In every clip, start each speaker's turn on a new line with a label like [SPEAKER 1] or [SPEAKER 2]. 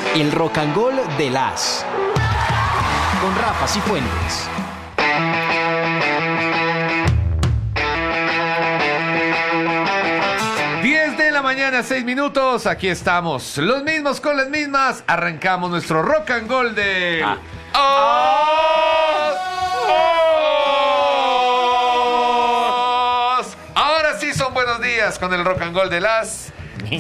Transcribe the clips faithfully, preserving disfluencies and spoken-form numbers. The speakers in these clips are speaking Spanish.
[SPEAKER 1] El Rock and Roll de las con Rafa Cifuentes.
[SPEAKER 2] diez de la mañana, seis minutos. Aquí estamos, los mismos con las mismas. Arrancamos nuestro Rock and Roll de... Ah. ¡Oh! ¡Oh! Ahora sí son buenos días con el Rock and Roll de las...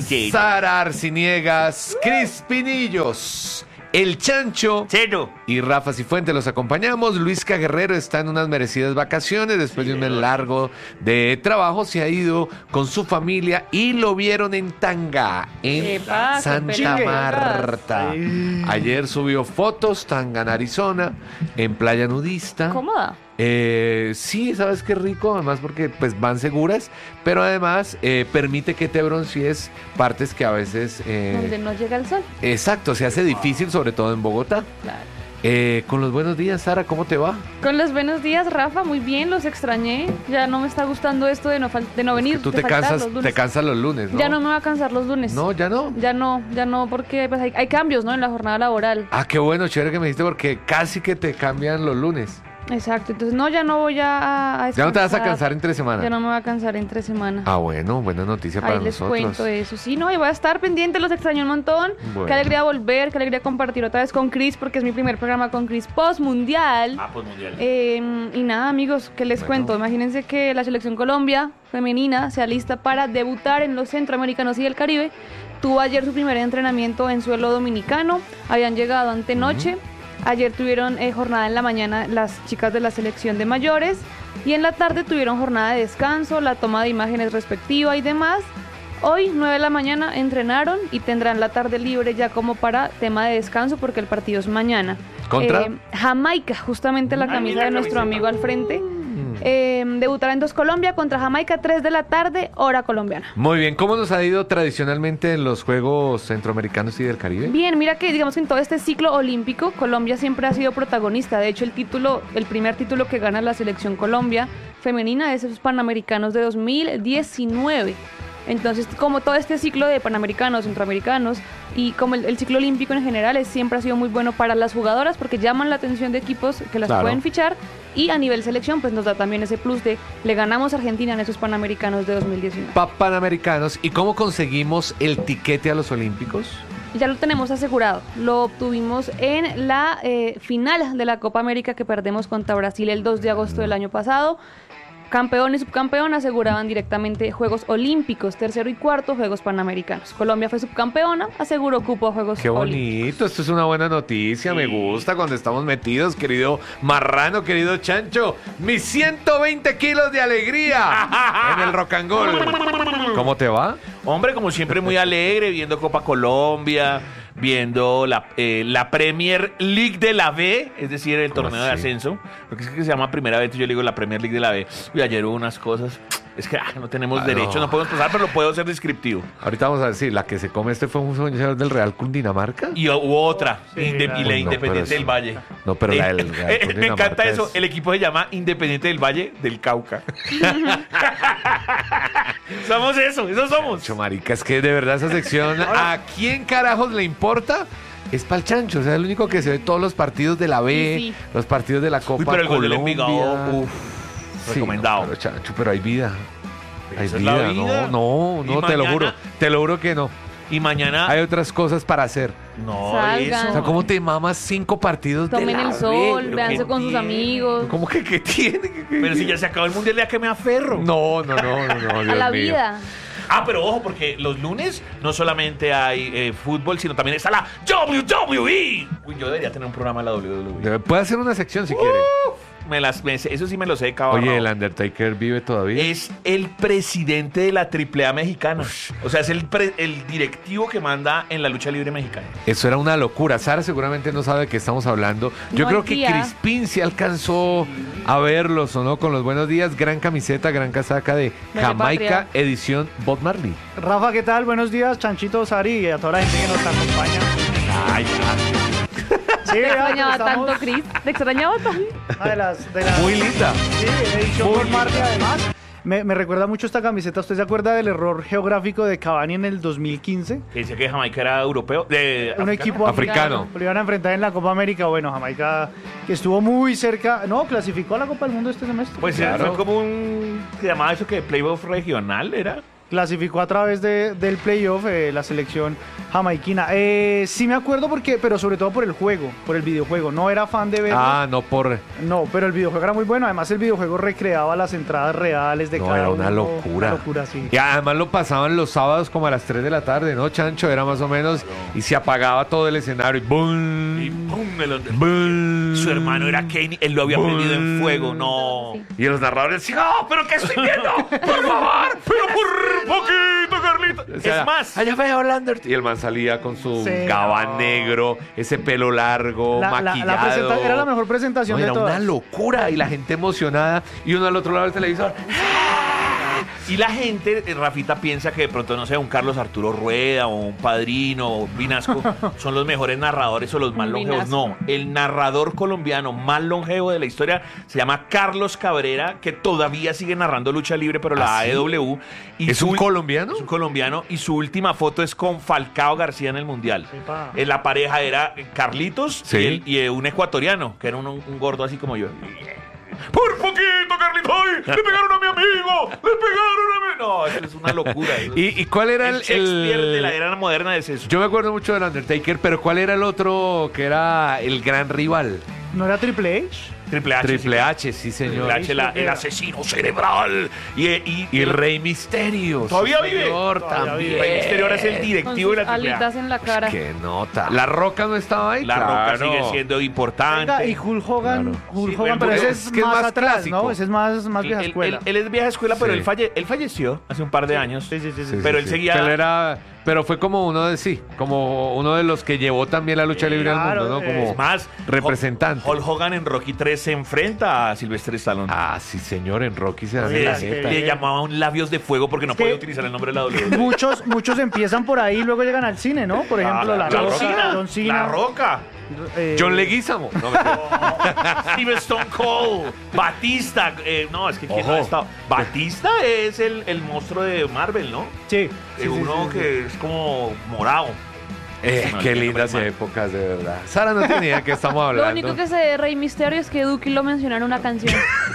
[SPEAKER 2] Sara Arciniegas, Cris Pinillos, El Chancho
[SPEAKER 3] Cero.
[SPEAKER 2] y Rafa Cifuentes los acompañamos. Luisca Guerrero está en unas merecidas vacaciones. Después de un mes largo de trabajo se ha ido con su familia y lo vieron en Tanga, en Santa Marta. Ayer subió fotos, Tanga en Arizona, en playa nudista.
[SPEAKER 4] ¿Cómoda?
[SPEAKER 2] Eh, sí, sabes qué rico, además porque pues van seguras, pero además eh, permite que te broncees partes que a veces... Eh,
[SPEAKER 4] donde no llega el sol.
[SPEAKER 2] Exacto, se hace difícil, sobre todo en Bogotá.
[SPEAKER 4] Claro.
[SPEAKER 2] Eh, con los buenos días, Sara, ¿cómo te va?
[SPEAKER 4] Con los buenos días, Rafa, muy bien, los extrañé. Ya no me está gustando esto de no, fal- de no venir.
[SPEAKER 2] Es que tú
[SPEAKER 4] de
[SPEAKER 2] te
[SPEAKER 4] faltar
[SPEAKER 2] cansas,
[SPEAKER 4] los lunes.
[SPEAKER 2] te cansas los lunes, ¿no?
[SPEAKER 4] Ya no me va a cansar los lunes.
[SPEAKER 2] No, ya no.
[SPEAKER 4] Ya no, ya no, porque pues, hay, hay cambios, ¿no? En la jornada laboral.
[SPEAKER 2] Ah, qué bueno, chévere que me dijiste porque casi que te cambian los lunes.
[SPEAKER 4] Exacto, entonces no, ya no voy a, a
[SPEAKER 2] Ya no te vas a
[SPEAKER 4] descansar.
[SPEAKER 2] cansar entre semana.
[SPEAKER 4] Ya no me voy a cansar entre semana.
[SPEAKER 2] Ah, bueno, buena noticia para
[SPEAKER 4] Ahí les
[SPEAKER 2] nosotros.
[SPEAKER 4] cuento eso. Sí, no, y voy a estar pendiente, los extraño un montón.
[SPEAKER 2] Bueno.
[SPEAKER 4] Qué alegría volver, qué alegría compartir otra vez con Cris, porque es mi primer programa con Cris post mundial.
[SPEAKER 3] Ah, pues mundial.
[SPEAKER 4] Eh, y nada, amigos, ¿qué les
[SPEAKER 2] Bueno.
[SPEAKER 4] cuento? Imagínense que la selección Colombia femenina se alista para debutar en los centroamericanos y del Caribe. Tuvo ayer su primer entrenamiento en suelo dominicano. Habían llegado antenoche. Uh-huh. Ayer tuvieron eh, jornada en la mañana las chicas de la selección de mayores y en la tarde tuvieron jornada de descanso, la toma de imágenes respectiva y demás. Hoy, nueve de la mañana, entrenaron y tendrán la tarde libre ya como para tema de descanso porque el partido es mañana.
[SPEAKER 2] ¿Contra?
[SPEAKER 4] Eh, Jamaica, justamente la camisa de nuestro amigo al frente. Eh, debutará entonces Colombia contra Jamaica, tres de la tarde, hora colombiana.
[SPEAKER 2] Muy bien, ¿cómo nos ha ido tradicionalmente en los Juegos Centroamericanos y del Caribe?
[SPEAKER 4] Bien, mira que digamos que en todo este ciclo olímpico Colombia siempre ha sido protagonista. De hecho, el título, el primer título que gana la selección Colombia femenina es esos Panamericanos de dos mil diecinueve. Entonces, como todo este ciclo de Panamericanos, Centroamericanos y como el, el ciclo olímpico en general es, siempre ha sido muy bueno para las jugadoras porque llaman la atención de equipos que las
[SPEAKER 2] Claro.
[SPEAKER 4] pueden fichar y a nivel selección pues nos da también ese plus de le ganamos a Argentina en esos Panamericanos de dos mil diecinueve.
[SPEAKER 2] Pa- Panamericanos. ¿Y cómo conseguimos el tiquete a los Olímpicos?
[SPEAKER 4] Ya lo tenemos asegurado. Lo obtuvimos en la eh, final de la Copa América que perdemos contra Brasil el dos de agosto del año pasado. Campeón y subcampeón aseguraban directamente Juegos Olímpicos, tercero y cuarto Juegos Panamericanos. Colombia fue subcampeona, aseguró cupo a Juegos
[SPEAKER 2] Qué
[SPEAKER 4] Olímpicos.
[SPEAKER 2] bonito, esto es una buena noticia, me gusta cuando estamos metidos, querido marrano, querido chancho. Mis ciento veinte kilos de alegría en el Rock and Roll. ¿Cómo te va?
[SPEAKER 3] Hombre, como siempre, muy alegre, viendo Copa Colombia, viendo la, eh, la Premier League de la B, es decir, el torneo de
[SPEAKER 2] así?
[SPEAKER 3] ascenso, porque es que se llama Primera B, entonces yo le digo la Premier League de la B. Y ayer hubo unas cosas, es que ah, no tenemos
[SPEAKER 2] Ah,
[SPEAKER 3] derecho,
[SPEAKER 2] no.
[SPEAKER 3] no podemos pasar, pero lo puedo hacer descriptivo.
[SPEAKER 2] Ahorita vamos a decir, la que se come este fue un señor del Real Cundinamarca.
[SPEAKER 3] Y hubo otra,
[SPEAKER 5] Sí,
[SPEAKER 3] inde-
[SPEAKER 5] claro.
[SPEAKER 3] y la
[SPEAKER 2] Uy, no,
[SPEAKER 3] Independiente
[SPEAKER 2] pero
[SPEAKER 3] del
[SPEAKER 2] eso-
[SPEAKER 3] Valle.
[SPEAKER 2] No, pero la
[SPEAKER 3] Eh,
[SPEAKER 2] del Real
[SPEAKER 3] eh, Me
[SPEAKER 2] Cundinamarca
[SPEAKER 3] encanta eso,
[SPEAKER 2] es-
[SPEAKER 3] el equipo se llama Independiente del Valle del Cauca. Somos eso, eso somos.
[SPEAKER 2] Chancho, marica, es que de verdad esa sección, ¿a quién carajos le importa? Es para el chancho, o sea, el único que se ve todos los partidos de la B,
[SPEAKER 4] Sí, sí.
[SPEAKER 2] los partidos de la Copa
[SPEAKER 3] Uy, pero el gol del
[SPEAKER 2] Colombia.
[SPEAKER 3] Envigado, uf,
[SPEAKER 2] Sí,
[SPEAKER 3] recomendado.
[SPEAKER 2] no, pero chancho, pero hay vida. Hay
[SPEAKER 3] Esa es la
[SPEAKER 2] vida,
[SPEAKER 3] vida.
[SPEAKER 2] no, no,
[SPEAKER 3] Y
[SPEAKER 2] no, te lo
[SPEAKER 3] mañana-
[SPEAKER 2] juro, te lo juro que no.
[SPEAKER 3] Y mañana...
[SPEAKER 2] Hay otras cosas para hacer.
[SPEAKER 3] No,
[SPEAKER 4] Salgan.
[SPEAKER 2] O
[SPEAKER 3] eso.
[SPEAKER 2] sea, ¿cómo te mamas cinco partidos de
[SPEAKER 4] Tomen
[SPEAKER 2] la
[SPEAKER 4] el
[SPEAKER 2] B?
[SPEAKER 4] sol,
[SPEAKER 3] pero
[SPEAKER 4] véanse
[SPEAKER 3] ¿qué
[SPEAKER 4] con sus
[SPEAKER 3] tiene?
[SPEAKER 4] amigos.
[SPEAKER 2] ¿Cómo que qué tiene? ¿Qué- qué-
[SPEAKER 3] Pero si ya se acabó el mundial, ¿ya que me aferro?
[SPEAKER 2] No, no, no, no, no,
[SPEAKER 4] A
[SPEAKER 2] Dios
[SPEAKER 4] la
[SPEAKER 2] mío.
[SPEAKER 4] vida.
[SPEAKER 3] Ah, pero ojo, porque los lunes no solamente hay eh, fútbol, sino también está la W W E. Uy, yo debería tener un programa de la W W E.
[SPEAKER 2] Debe- Puede hacer una sección si quiere.
[SPEAKER 3] Me las, me- eso sí me lo sé de cabo a
[SPEAKER 2] Oye,
[SPEAKER 3] rabo.
[SPEAKER 2] ¿el Undertaker vive todavía?
[SPEAKER 3] Es el presidente de la Triple A mexicana. O sea, es el, pre- el directivo que manda en la lucha libre mexicana.
[SPEAKER 2] Eso era una locura. Sara seguramente no sabe de qué estamos hablando. Yo
[SPEAKER 4] No
[SPEAKER 2] creo
[SPEAKER 4] hay
[SPEAKER 2] que
[SPEAKER 4] día.
[SPEAKER 2] Crispín sí alcanzó a verlos, ¿o no? Con los buenos días. Gran camiseta, gran casaca de
[SPEAKER 4] De
[SPEAKER 2] Jamaica,
[SPEAKER 4] Patria.
[SPEAKER 2] edición Bob Marley.
[SPEAKER 5] Rafa, ¿qué tal? Buenos días, Chanchito, Sari y a toda la gente que nos acompaña.
[SPEAKER 3] Ay, ya.
[SPEAKER 5] Sí,
[SPEAKER 4] Te
[SPEAKER 5] vea,
[SPEAKER 4] extrañaba
[SPEAKER 5] estamos-
[SPEAKER 4] tanto, Cris. Te extrañaba tanto.
[SPEAKER 5] Una de las, de las-
[SPEAKER 2] Muy linda.
[SPEAKER 5] Sí, edición
[SPEAKER 2] Muy
[SPEAKER 5] por Marley,
[SPEAKER 2] linda.
[SPEAKER 5] además. Me, me recuerda mucho esta camiseta. ¿Usted se acuerda del error geográfico de Cavani en el dos mil quince?
[SPEAKER 3] Que decía que Jamaica era europeo. De,
[SPEAKER 5] Un
[SPEAKER 3] africano.
[SPEAKER 5] equipo
[SPEAKER 2] Africano.
[SPEAKER 5] Lo iban a enfrentar en la Copa América. Bueno, Jamaica que estuvo muy cerca. No, clasificó a la Copa del Mundo este semestre.
[SPEAKER 3] Pues
[SPEAKER 2] Claro.
[SPEAKER 3] fue como un. Se llamaba eso que playoff regional, ¿era?
[SPEAKER 5] Clasificó a través de, del playoff eh, la selección jamaiquina. Eh, sí me acuerdo porque, pero sobre todo por el juego, por el videojuego. No era fan de verlo.
[SPEAKER 2] Ah, no por...
[SPEAKER 5] No, pero el videojuego era muy bueno. Además, el videojuego recreaba las entradas reales de
[SPEAKER 2] No,
[SPEAKER 5] cada
[SPEAKER 2] era una
[SPEAKER 5] uno.
[SPEAKER 2] locura.
[SPEAKER 5] Una locura, sí.
[SPEAKER 2] Y además lo pasaban los sábados como a las tres de la tarde, ¿no, Chancho? Era más o menos... Y se apagaba todo el escenario y ¡bum!
[SPEAKER 3] Y ¡pum! El Under-
[SPEAKER 2] ¡bum!
[SPEAKER 3] Su hermano era Kane, él lo había prendido en fuego, no.
[SPEAKER 4] Sí.
[SPEAKER 2] Y los narradores decían, ¡oh, pero qué estoy viendo! ¡Por favor!
[SPEAKER 3] Pero por poquito, Carlito.
[SPEAKER 2] O sea,
[SPEAKER 3] Es más,
[SPEAKER 2] allá veo Lander. Y el man salía con su
[SPEAKER 5] Sí,
[SPEAKER 2] gabán
[SPEAKER 5] no.
[SPEAKER 2] negro, ese pelo largo,
[SPEAKER 5] La- la- la
[SPEAKER 2] maquillado.
[SPEAKER 5] presenta- era la mejor presentación
[SPEAKER 2] No,
[SPEAKER 5] de
[SPEAKER 2] era
[SPEAKER 5] todas.
[SPEAKER 2] una locura y la gente emocionada y uno al otro lado del televisor.
[SPEAKER 3] y la gente, eh, Rafita, piensa que de pronto, no sé, un Carlos Arturo Rueda o un Padrino o un Vinasco son los mejores narradores o los más
[SPEAKER 4] Un
[SPEAKER 3] longevos.
[SPEAKER 4] Vinasco.
[SPEAKER 3] No, el narrador colombiano más longevo de la historia se llama Carlos Cabrera, que todavía sigue narrando lucha libre, pero la
[SPEAKER 2] ¿Ah, sí?
[SPEAKER 3] A E W. Y
[SPEAKER 2] ¿Es
[SPEAKER 3] su
[SPEAKER 2] un
[SPEAKER 3] ul-
[SPEAKER 2] colombiano?
[SPEAKER 3] Es un colombiano y su última foto es con Falcao García en el Mundial.
[SPEAKER 5] Epa.
[SPEAKER 3] En la pareja era Carlitos
[SPEAKER 2] Sí.
[SPEAKER 3] y, el- y, eh, un ecuatoriano, que era un, un gordo así como yo. Por poquito, Carlitos, ¡ay! ¡Le pegaron a mi amigo! ¡Le pegaron a mi... No, eso es una locura. Eso es-
[SPEAKER 2] ¿Y, y cuál era
[SPEAKER 3] el
[SPEAKER 2] el,
[SPEAKER 3] Shakespeare
[SPEAKER 2] el-
[SPEAKER 3] de la era moderna es eso.
[SPEAKER 2] Yo me acuerdo mucho del Undertaker, pero ¿cuál era el otro que era el gran rival?
[SPEAKER 5] ¿No era Triple H?
[SPEAKER 3] Triple H.
[SPEAKER 2] Triple
[SPEAKER 3] sí.
[SPEAKER 2] H, sí señor.
[SPEAKER 3] Triple H, la- el asesino cerebral. Y, y,
[SPEAKER 2] Y el Rey Misterio.
[SPEAKER 3] ¿Todavía
[SPEAKER 2] sí,
[SPEAKER 3] vive?
[SPEAKER 2] señor,
[SPEAKER 5] Todavía
[SPEAKER 2] también.
[SPEAKER 5] vive.
[SPEAKER 3] Rey Misterio ahora es el
[SPEAKER 4] Con
[SPEAKER 3] directivo
[SPEAKER 4] sus
[SPEAKER 3] de la Triple
[SPEAKER 4] alitas
[SPEAKER 3] A.
[SPEAKER 4] en la cara.
[SPEAKER 2] Qué nota. La Roca no estaba ahí.
[SPEAKER 3] La Roca
[SPEAKER 2] Claro.
[SPEAKER 3] sigue siendo importante.
[SPEAKER 5] Venga, y Hulk Hogan,
[SPEAKER 2] Claro.
[SPEAKER 5] Hulk
[SPEAKER 3] Sí,
[SPEAKER 5] Hogan,
[SPEAKER 3] pero
[SPEAKER 5] pero ese
[SPEAKER 2] es
[SPEAKER 5] es,
[SPEAKER 2] que es
[SPEAKER 5] más,
[SPEAKER 2] más
[SPEAKER 5] atrás,
[SPEAKER 2] clásico.
[SPEAKER 5] ¿no? Ese es más, más vieja
[SPEAKER 3] Él,
[SPEAKER 5] escuela.
[SPEAKER 3] él- él es vieja escuela, pero
[SPEAKER 2] Sí.
[SPEAKER 3] él, falle- él falleció hace un par de años.
[SPEAKER 5] Sí, sí, sí, sí.
[SPEAKER 2] Sí,
[SPEAKER 3] Pero
[SPEAKER 2] sí,
[SPEAKER 3] él
[SPEAKER 2] sí.
[SPEAKER 3] seguía-
[SPEAKER 2] Que él era, pero fue como uno de sí, como uno de los que llevó también la lucha libre
[SPEAKER 5] Claro,
[SPEAKER 2] al mundo, ¿no?
[SPEAKER 5] eh,
[SPEAKER 2] Como
[SPEAKER 3] Es más,
[SPEAKER 2] representante.
[SPEAKER 3] Hulk Hogan en Rocky tres se enfrenta a Sylvester Stallone.
[SPEAKER 2] Ah, sí, señor, en Rocky se dan
[SPEAKER 5] Oye,
[SPEAKER 2] la
[SPEAKER 5] es que-
[SPEAKER 2] jeta.
[SPEAKER 3] Le llamaban labios de fuego porque no
[SPEAKER 5] Es que-
[SPEAKER 3] podía utilizar el nombre de la W W E.
[SPEAKER 5] Muchos, muchos empiezan por ahí y luego llegan al cine, ¿no? Por ejemplo, La,
[SPEAKER 3] John
[SPEAKER 5] Roca,
[SPEAKER 3] Cena.
[SPEAKER 5] John Cena,
[SPEAKER 3] La Roca.
[SPEAKER 5] eh,
[SPEAKER 2] John Leguizamo. No, mentira.
[SPEAKER 3] Steven Stone Cold. Batista. eh, no, es que ¿quién
[SPEAKER 2] Ojo.
[SPEAKER 3] no ha estado? Batista es el, el monstruo de Marvel, ¿no?
[SPEAKER 5] Sí,
[SPEAKER 3] Eh,
[SPEAKER 5] sí, sí,
[SPEAKER 3] uno
[SPEAKER 5] sí, sí.
[SPEAKER 3] que es como morado.
[SPEAKER 2] Eh,
[SPEAKER 3] No,
[SPEAKER 2] qué
[SPEAKER 3] no,
[SPEAKER 2] lindas
[SPEAKER 3] no, no.
[SPEAKER 2] épocas, de verdad. Sara no tenía de qué estamos
[SPEAKER 4] Lo
[SPEAKER 2] hablando.
[SPEAKER 4] único que sé de Rey Misterio es que Duki lo menciona en una canción.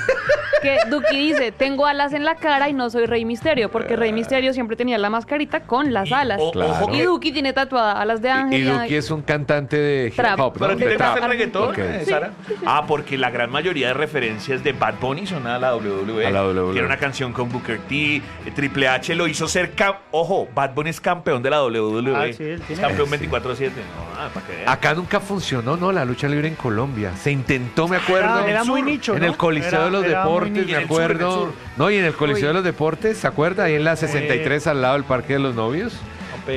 [SPEAKER 4] Que Duki dice, tengo alas en la cara y no soy Rey Misterio, porque Rey Misterio siempre tenía la mascarita con las
[SPEAKER 3] Y-
[SPEAKER 4] alas.
[SPEAKER 3] o-
[SPEAKER 2] Claro.
[SPEAKER 3] ojo
[SPEAKER 4] Y
[SPEAKER 3] que-
[SPEAKER 4] Duki tiene tatuada alas de
[SPEAKER 2] Y,
[SPEAKER 4] ángel.
[SPEAKER 2] y Duki es un cantante de hip
[SPEAKER 4] Trap.
[SPEAKER 2] hop, ¿no?
[SPEAKER 3] ¿Pero a ti
[SPEAKER 2] De
[SPEAKER 3] te gusta
[SPEAKER 2] trap.
[SPEAKER 3] el reggaetón,
[SPEAKER 2] Ok.
[SPEAKER 3] eh, Sara? Ah, porque la gran mayoría de referencias de Bad Bunny son a la W W E.
[SPEAKER 2] A la W W E.
[SPEAKER 3] Tiene una canción con Booker T. eh, Triple H lo hizo ser... cam- Ojo, Bad Bunny es campeón de la W W E.
[SPEAKER 5] Ah, sí, él
[SPEAKER 3] es
[SPEAKER 5] tiene-
[SPEAKER 3] campeón veinticuatro siete. No, ah, para que vean.
[SPEAKER 2] Acá nunca funcionó, ¿no? La lucha libre en Colombia. Se intentó, me acuerdo.
[SPEAKER 5] Era, era
[SPEAKER 3] el
[SPEAKER 5] muy
[SPEAKER 3] sur,
[SPEAKER 5] nicho,
[SPEAKER 2] En
[SPEAKER 5] ¿no?
[SPEAKER 2] el Coliseo
[SPEAKER 5] Era-
[SPEAKER 2] de los
[SPEAKER 5] era muy
[SPEAKER 2] Deportes,
[SPEAKER 5] nicho.
[SPEAKER 3] Y
[SPEAKER 2] me
[SPEAKER 3] en el sur, en el
[SPEAKER 2] acuerdo.
[SPEAKER 3] sur.
[SPEAKER 2] No, y en el Coliseo
[SPEAKER 4] Uy.
[SPEAKER 2] de los Deportes, ¿se acuerda? Ahí en la sesenta y tres, al lado del Parque de los Novios.
[SPEAKER 3] No pegó.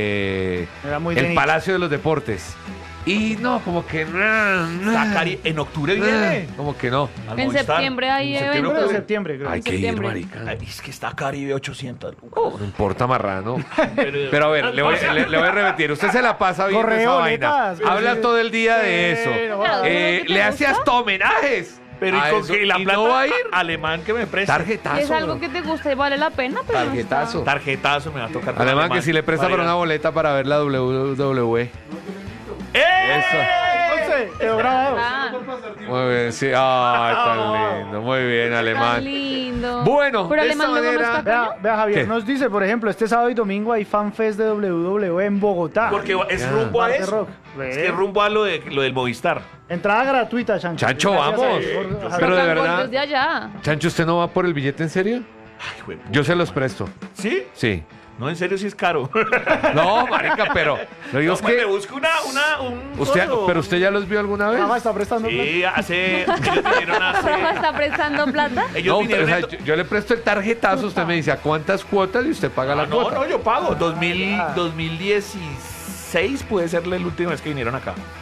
[SPEAKER 2] Eh,
[SPEAKER 5] Era muy de
[SPEAKER 2] el
[SPEAKER 5] nicho.
[SPEAKER 2] Palacio de los Deportes. Y no, como que no.
[SPEAKER 3] Está cari- en octubre viene.
[SPEAKER 2] Como que no.
[SPEAKER 3] Al
[SPEAKER 4] En
[SPEAKER 3] Movistar.
[SPEAKER 4] septiembre hay
[SPEAKER 3] En septiembre,
[SPEAKER 4] eventos.
[SPEAKER 5] Pero de
[SPEAKER 3] octubre.
[SPEAKER 5] septiembre, creo.
[SPEAKER 2] Hay que ir,
[SPEAKER 4] septiembre.
[SPEAKER 2] marica.
[SPEAKER 3] Ay, es que está Caribe ochocientos.
[SPEAKER 2] No importa, marrano. Pero a ver, le voy, le- le voy a repetir. Usted se la pasa viendo
[SPEAKER 5] Corre
[SPEAKER 2] esa
[SPEAKER 5] boletas.
[SPEAKER 2] vaina. Habla
[SPEAKER 5] Sí.
[SPEAKER 2] todo el día de
[SPEAKER 5] Sí,
[SPEAKER 2] eso.
[SPEAKER 5] no,
[SPEAKER 4] Claro,
[SPEAKER 2] Eh,
[SPEAKER 4] ¿es lo que te
[SPEAKER 2] le hace
[SPEAKER 4] gusta?
[SPEAKER 2] hasta homenajes.
[SPEAKER 3] Pero ¿y
[SPEAKER 2] a
[SPEAKER 3] con
[SPEAKER 2] eso.
[SPEAKER 3] qué? ¿Y la
[SPEAKER 2] ¿Y
[SPEAKER 3] plata
[SPEAKER 2] no va a ir?
[SPEAKER 3] alemán que me presta?
[SPEAKER 2] Tarjetazo.
[SPEAKER 4] Es algo
[SPEAKER 2] bro.
[SPEAKER 4] que te gusta y vale la pena, pero no
[SPEAKER 2] Tarjetazo.
[SPEAKER 4] está-
[SPEAKER 3] Tarjetazo me va a tocar. con
[SPEAKER 2] Además que si le presta
[SPEAKER 3] para
[SPEAKER 2] para
[SPEAKER 3] ir
[SPEAKER 2] una
[SPEAKER 3] a-
[SPEAKER 2] boleta para ver la W W E.
[SPEAKER 3] ¡Eh!
[SPEAKER 5] Entonces, quedó grabado.
[SPEAKER 4] Ah,
[SPEAKER 2] Muy bien, sí. Ay, tan lindo. Muy bien,
[SPEAKER 4] tan
[SPEAKER 2] alemán.
[SPEAKER 4] lindo.
[SPEAKER 2] Bueno,
[SPEAKER 4] pero
[SPEAKER 2] de
[SPEAKER 4] alemán
[SPEAKER 2] esta
[SPEAKER 4] luego no
[SPEAKER 2] manera-
[SPEAKER 4] está
[SPEAKER 5] Vea,
[SPEAKER 4] acá.
[SPEAKER 5] vea, Javier,
[SPEAKER 2] ¿Qué?
[SPEAKER 5] nos dice, por ejemplo, este sábado y domingo hay FanFest de W W E en Bogotá.
[SPEAKER 3] Porque es
[SPEAKER 2] Ya.
[SPEAKER 3] rumbo a
[SPEAKER 5] Marte
[SPEAKER 3] eso.
[SPEAKER 5] Rock.
[SPEAKER 3] Es
[SPEAKER 5] Ve.
[SPEAKER 3] que rumbo a lo, de, lo del Movistar.
[SPEAKER 5] Entrada gratuita, Chancho.
[SPEAKER 2] Chancho,
[SPEAKER 5] Gracias a
[SPEAKER 2] vamos.
[SPEAKER 5] él por-
[SPEAKER 2] Pero
[SPEAKER 5] Javier.
[SPEAKER 2] de
[SPEAKER 4] Tocan
[SPEAKER 2] verdad.
[SPEAKER 4] gol desde allá.
[SPEAKER 2] Chancho, ¿usted no va por el billete en serio?
[SPEAKER 3] Ay, güey.
[SPEAKER 2] Yo se los presto.
[SPEAKER 3] ¿Sí?
[SPEAKER 2] Sí.
[SPEAKER 3] No, en serio, sí es caro.
[SPEAKER 2] No, marica, pero lo digo
[SPEAKER 3] No,
[SPEAKER 2] es
[SPEAKER 3] pues,
[SPEAKER 2] que
[SPEAKER 3] me busco una, una, un
[SPEAKER 2] usted,
[SPEAKER 3] coso.
[SPEAKER 2] pero usted ya los vio alguna vez.
[SPEAKER 5] Mamá está prestando plata.
[SPEAKER 3] Sí, hace... Ellos vinieron
[SPEAKER 4] ¿Papá
[SPEAKER 3] hace...
[SPEAKER 4] está prestando plata?
[SPEAKER 3] Ellos
[SPEAKER 2] No, usted-
[SPEAKER 3] vinieron...
[SPEAKER 2] o sea,
[SPEAKER 3] en-
[SPEAKER 2] yo, yo le presto el tarjetazo, usted me dice a cuántas cuotas y usted paga
[SPEAKER 3] Ah,
[SPEAKER 2] la
[SPEAKER 3] no,
[SPEAKER 2] cuota.
[SPEAKER 3] no, yo pago. dos mil, dos mil dieciséis puede ser la última vez que vinieron acá.